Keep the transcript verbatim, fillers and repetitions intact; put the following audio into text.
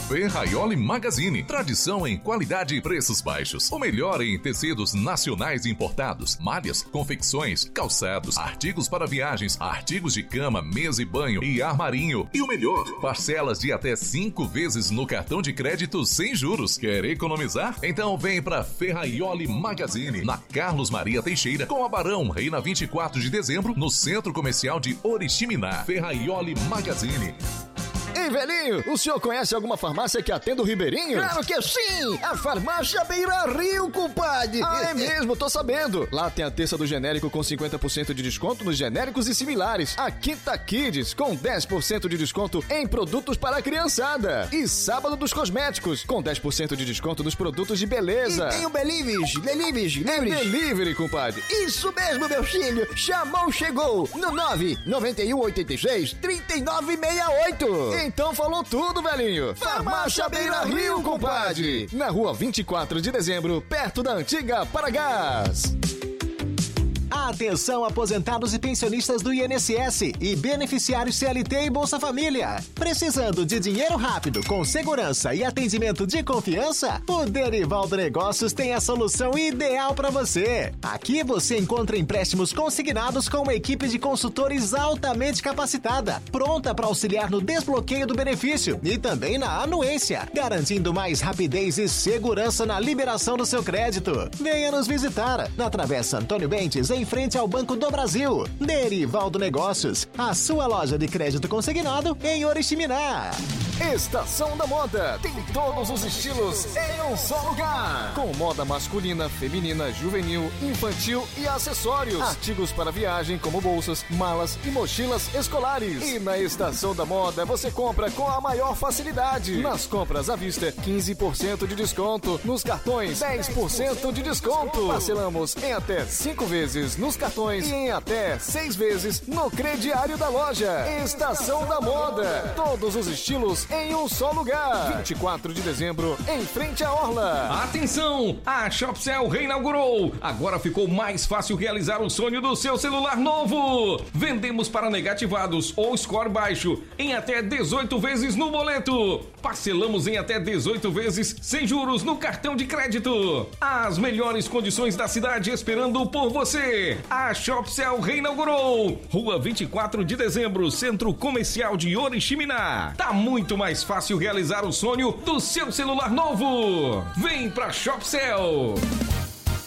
Ferraioli Magazine. Tradição em qualidade e preços baixos. O melhor em tecidos nacionais e importados, malhas, confecções, calçados, artigos para viagens, artigos de cama, mesa e banho e armarinho. E o melhor, parcelas de até cinco vezes no cartão de crédito sem juros. Quer economizar? Então vem pra Ferraioli Magazine, na Carlos Maria Teixeira, com a Barão, Reina vinte e quatro de dezembro, no Centro Comercial de Oriximiná. Ferraioli Magazine. Ei, velhinho, o senhor conhece alguma farmácia que atenda o Ribeirinho? Claro que sim! A farmácia Beira Rio, compadre! Ah, é mesmo, tô sabendo. Lá tem a terça do genérico com cinquenta por cento de desconto nos genéricos e similares. A Quinta Kids com dez por cento de desconto em produtos para a criançada. E sábado dos cosméticos com dez por cento de desconto nos produtos de beleza. E tem o Belives, Belives, Livres. Delivery, compadre. Isso mesmo, meu filho. Chamou, chegou. No nove nove um oito seis, três nove seis oito. Então falou tudo, velhinho. Farmácia Beira Rio, compadre. Na rua vinte e quatro de dezembro, perto da antiga Paragás. Atenção, aposentados e pensionistas do I N S S e beneficiários C L T e Bolsa Família. Precisando de dinheiro rápido, com segurança e atendimento de confiança? O Derivaldo Negócios tem a solução ideal para você. Aqui você encontra empréstimos consignados com uma equipe de consultores altamente capacitada, pronta para auxiliar no desbloqueio do benefício e também na anuência, garantindo mais rapidez e segurança na liberação do seu crédito. Venha nos visitar na Travessa Antônio Bentes, em frente ao Banco do Brasil. Derivaldo Negócios, a sua loja de crédito consignado em Oriximiná. Estação da Moda. Tem todos os estilos em um só lugar. Com moda masculina, feminina, juvenil, infantil e acessórios. Artigos para viagem como bolsas, malas e mochilas escolares. E na Estação da Moda você compra com a maior facilidade. Nas compras à vista, quinze por cento de desconto. Nos cartões, dez por cento de desconto. Parcelamos em até cinco vezes nos cartões e em até seis vezes no crediário da loja. Estação da Moda. Todos os estilos em um só lugar. vinte e quatro de dezembro, em frente à Orla. Atenção! A Shopcell reinaugurou. Agora ficou mais fácil realizar o sonho do seu celular novo. Vendemos para negativados ou score baixo em até dezoito vezes no boleto. Parcelamos em até dezoito vezes sem juros no cartão de crédito. As melhores condições da cidade esperando por você. A Shopcell reinaugurou. Rua vinte e quatro de dezembro, Centro Comercial de Oriximiná. Tá muito mais fácil realizar o sonho do seu celular novo. Vem pra Shopcell.